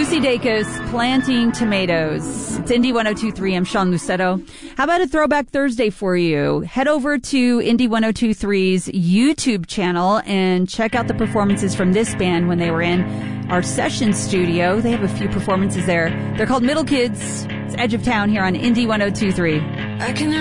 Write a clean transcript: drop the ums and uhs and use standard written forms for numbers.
Lucy Dacus, Planting Tomatoes. It's Indie 102.3. I'm Sean Lucetto. How about a Throwback Thursday for you? Head over to Indie 102.3's YouTube channel and check out the performances from this band when they were in our session studio. They have a few performances there. They're called Middle Kids. It's Edge of Town here on Indie 102.3. I can